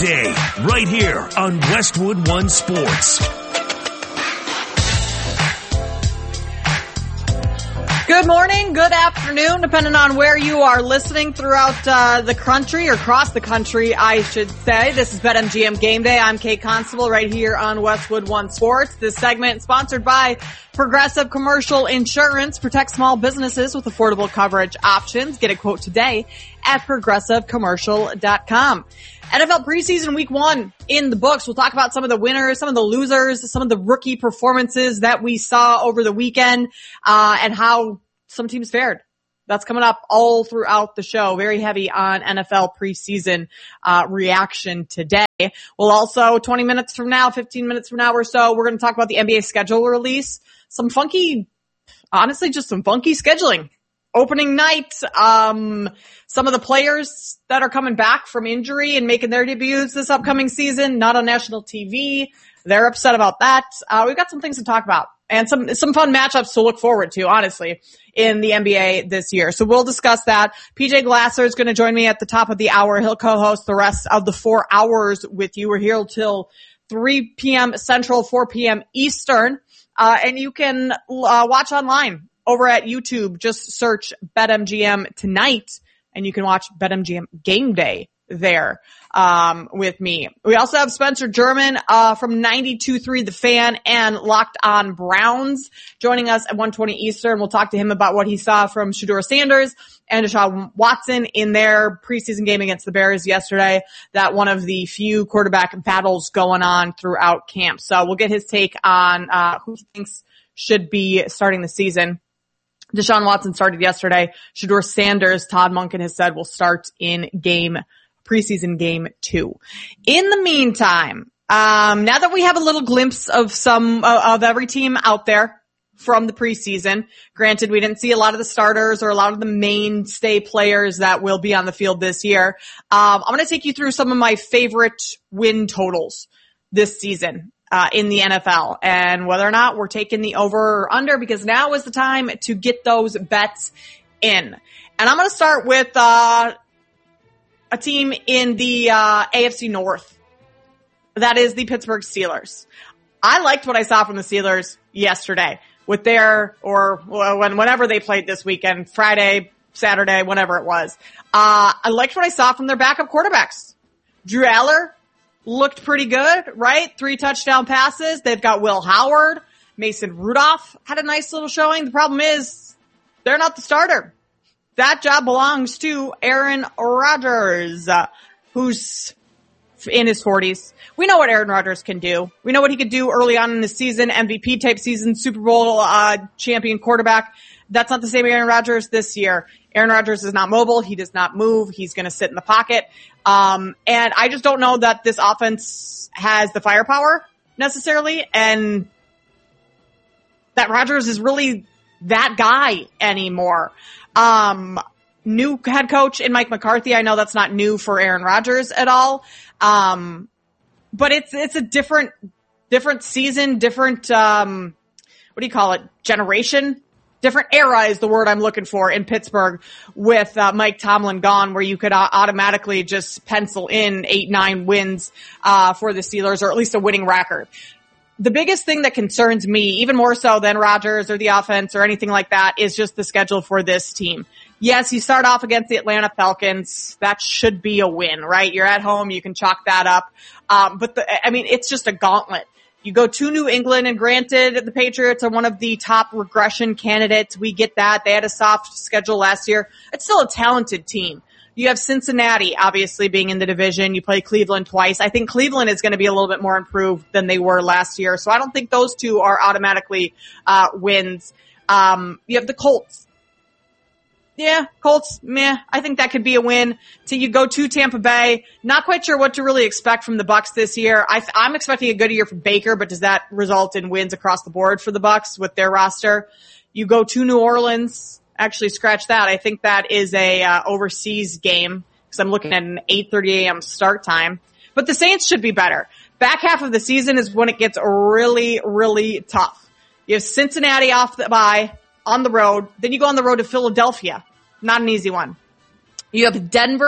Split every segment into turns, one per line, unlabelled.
Day, right here on Westwood One Sports.
Good morning, good afternoon, depending on where you are listening throughout the country, or across the country, I should say. This is BetMGM Game Day. I'm Kate Constable right here on Westwood One Sports. This segment sponsored by Progressive Commercial Insurance. Protect small businesses with affordable coverage options. Get a quote today at progressivecommercial.com. NFL preseason week 1 in the books. We'll talk about some of the winners, some of the losers, some of the rookie performances that we saw over the weekend, and how some teams fared. That's coming up all throughout the show. Very heavy on NFL preseason, reaction today. We'll also, 20 minutes from now, 15 minutes from now or so, we're going to talk about the NBA schedule release. Some funky scheduling. Opening night, some of the players that are coming back from injury and making their debuts this upcoming season, not on national TV. They're upset about that. We've got some things to talk about and some fun matchups to look forward to, honestly, in the NBA this year. So we'll discuss that. PJ Glasser is going to join me at the top of the hour. He'll co-host the rest of the 4 hours with you. We're here till 3 p.m. Central, 4 p.m. Eastern. And you can watch online over at YouTube. Just search BetMGM Tonight, and you can watch BetMGM Game Day there with me. We also have Spencer German from 92.3 The Fan and Locked On Browns joining us at 1:20 Eastern. We'll talk to him about what he saw from Shedeur Sanders and Deshaun Watson in their preseason game against the Bears yesterday. That one of the few quarterback battles going on throughout camp. So we'll get his take on who he thinks should be starting the season. Deshaun Watson started yesterday. Shedeur Sanders, Todd Monken has said, will start in preseason game 2. In the meantime, now that we have a little glimpse of of every team out there from the preseason, granted we didn't see a lot of the starters or a lot of the mainstay players that will be on the field this year, I'm going to take you through some of my favorite win totals this season in the NFL, and whether or not we're taking the over or under, because now is the time to get those bets in. And I'm going to start with a team in the AFC North. That is the Pittsburgh Steelers. I liked what I saw from the Steelers yesterday with whenever they played this weekend, Friday, Saturday, whenever it was. I liked what I saw from their backup quarterbacks. Drew Aller looked pretty good, right? 3 touchdown passes. They've got Will Howard. Mason Rudolph had a nice little showing. The problem is they're not the starter. That job belongs to Aaron Rodgers, who's in his 40s. We know what Aaron Rodgers can do. We know what he could do early on in the season, MVP type season, Super Bowl champion quarterback. That's not the same Aaron Rodgers this year. Aaron Rodgers is not mobile. He does not move. He's going to sit in the pocket. And I just don't know that this offense has the firepower necessarily, and that Rodgers is really that guy anymore. New head coach in Mike McCarthy. I know that's not new for Aaron Rodgers at all. But it's a different season, different, generation? Different era is the word I'm looking for in Pittsburgh with Mike Tomlin gone, where you could automatically just pencil in 8-9 wins for the Steelers, or at least a winning record. The biggest thing that concerns me, even more so than Rodgers or the offense or anything like that, is just the schedule for this team. Yes, you start off against the Atlanta Falcons. That should be a win, right? You're at home. You can chalk that up. But it's just a gauntlet. You go to New England, and granted, the Patriots are one of the top regression candidates. We get that. They had a soft schedule last year. It's still a talented team. You have Cincinnati, obviously, being in the division. You play Cleveland twice. I think Cleveland is going to be a little bit more improved than they were last year. So I don't think those two are automatically wins. You have the Colts. Yeah, Colts, meh. I think that could be a win. So you go to Tampa Bay. Not quite sure what to really expect from the Bucs this year. I'm expecting a good year from Baker, but does that result in wins across the board for the Bucs with their roster? You go to New Orleans. Actually, scratch that. I think that is a overseas game because I'm looking at an 8:30 a.m. start time. But the Saints should be better. Back half of the season is when it gets really, really tough. You have Cincinnati off the bye on the road. Then you go on the road to Philadelphia. Not an easy one. You have Denver,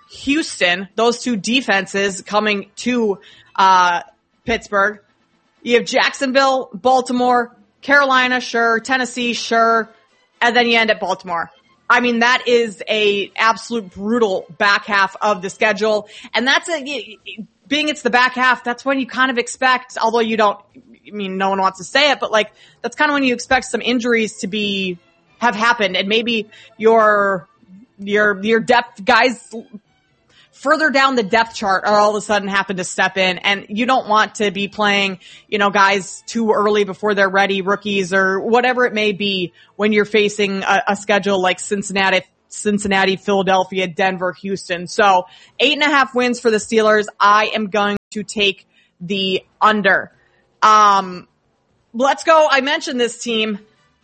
Houston, those two defenses coming to Pittsburgh. You have Jacksonville, Baltimore, Carolina, sure, Tennessee, sure, and then you end at Baltimore. I mean, that is a absolute brutal back half of the schedule, and that's being it's the back half, that's when you kind of expect, although you don't, I mean, no one wants to say it, but like, that's kind of when you expect some injuries to have happened, and maybe your depth guys further down the depth chart are all of a sudden happen to step in, and you don't want to be playing, guys too early before they're ready, rookies or whatever it may be when you're facing a schedule like Cincinnati, Philadelphia, Denver, Houston. So 8.5 wins for the Steelers. I am going to take the under. Let's go. I mentioned this team.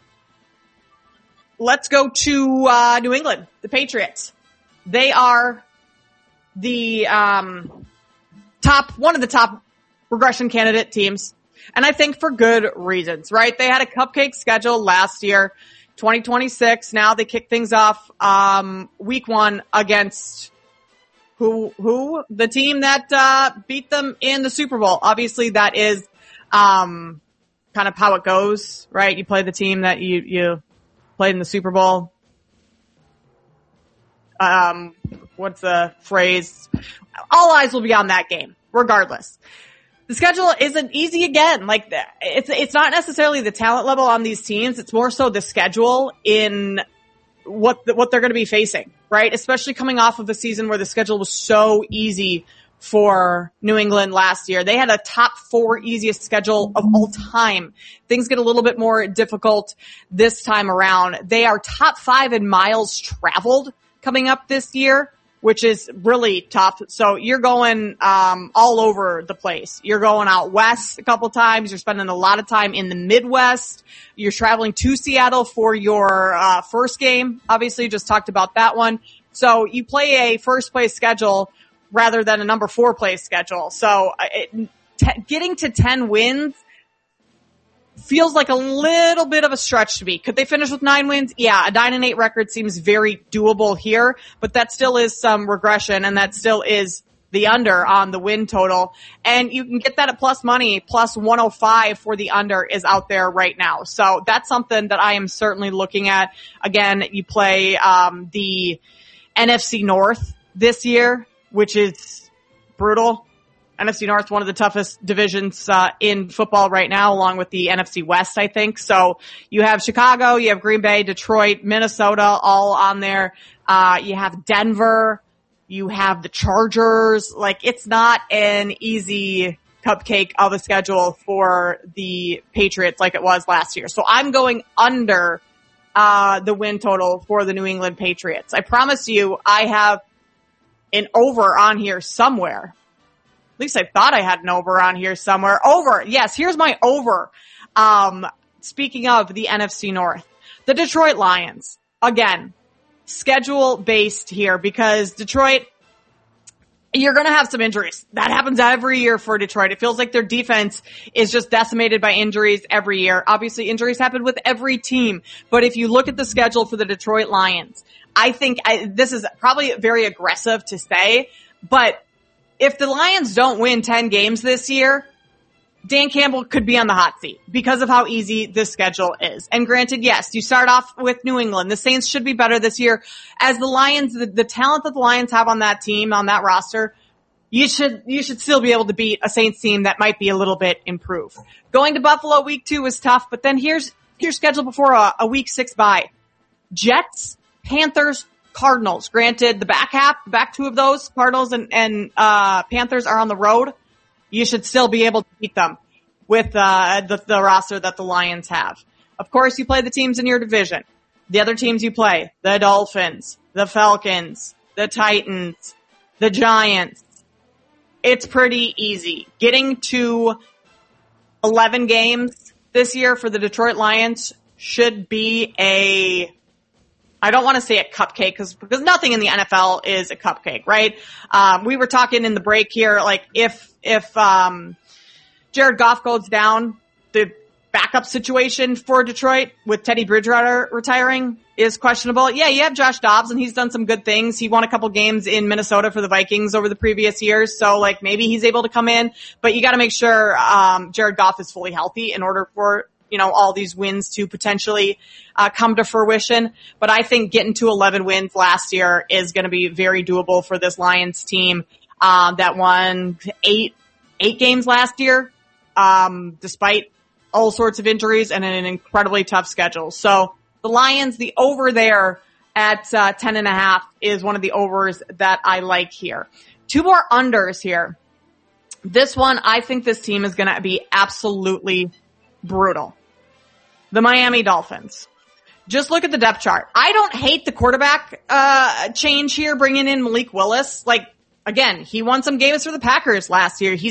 Let's go to New England, the Patriots. They are the one of the top regression candidate teams, and I think for good reasons, right? They had a cupcake schedule last year, 2026. Now they kick things off week 1 against who? The team that beat them in the Super Bowl. Obviously, that is kind of how it goes, right? You play the team that you played in the Super Bowl. What's the phrase? All eyes will be on that game, regardless. The schedule isn't easy again. Like, it's not necessarily the talent level on these teams. It's more so the schedule in what they're going to be facing, right? Especially coming off of a season where the schedule was so easy for New England last year. They had a top 4 easiest schedule of all time. Things get a little bit more difficult this time around. They are top 5 in miles traveled coming up this year, which is really tough. So you're going all over the place. You're going out west a couple times. You're spending a lot of time in the Midwest. You're traveling to Seattle for your first game. Obviously, just talked about that one. So you play a first place schedule rather than a number 4 place schedule. So getting to 10 wins feels like a little bit of a stretch to me. Could they finish with 9 wins? Yeah, a 9-8 record seems very doable here, but that still is some regression, and that still is the under on the win total. And you can get that at plus money. Plus 105 for the under is out there right now. So that's something that I am certainly looking at. Again, you play the NFC North this year, which is brutal. NFC North, one of the toughest divisions in football right now, along with the NFC West, I think. So you have Chicago, you have Green Bay, Detroit, Minnesota, all on there. You have Denver, you have the Chargers. Like, it's not an easy cupcake of a schedule for the Patriots like it was last year. So I'm going under the win total for the New England Patriots. I promise you, I have an over on here somewhere. At least I thought I had an over on here somewhere. Over. Yes, here's my over. Speaking of the NFC North, the Detroit Lions. Again, schedule based here because Detroit, you're going to have some injuries. That happens every year for Detroit. It feels like their defense is just decimated by injuries every year. Obviously, injuries happen with every team. But if you look at the schedule for the Detroit Lions, I think this is probably very aggressive to say, but if the Lions don't win 10 games this year, Dan Campbell could be on the hot seat because of how easy this schedule is. And granted, yes, you start off with New England. The Saints should be better this year. As the Lions, the talent that the Lions have on that team, on that roster, you should still be able to beat a Saints team that might be a little bit improved. Going to Buffalo week 2 is tough, but then here's your schedule before a week 6 bye. Jets, Panthers, Cardinals. Granted, the back 2 of those, Cardinals and Panthers, are on the road. You should still be able to beat them with the roster that the Lions have. Of course, you play the teams in your division. The other teams you play, the Dolphins, the Falcons, the Titans, the Giants. It's pretty easy. Getting to 11 games this year for the Detroit Lions should be I don't want to say a cupcake because nothing in the NFL is a cupcake, right? We were talking in the break here, like if Jared Goff goes down, the backup situation for Detroit with Teddy Bridgewater retiring is questionable. Yeah, you have Josh Dobbs, and he's done some good things. He won a couple games in Minnesota for the Vikings over the previous years, so like maybe he's able to come in. But you got to make sure Jared Goff is fully healthy in order for all these wins to potentially come to fruition. But I think getting to 11 wins last year is going to be very doable for this Lions team that won eight games last year, despite all sorts of injuries and an incredibly tough schedule. So the Lions, the over there at 10.5 is one of the overs that I like here. Two more unders here. This one, I think this team is going to be absolutely brutal. The Miami Dolphins. Just look at the depth chart. I don't hate the quarterback change here, bringing in Malik Willis. Like, again, he won some games for the Packers last year. He's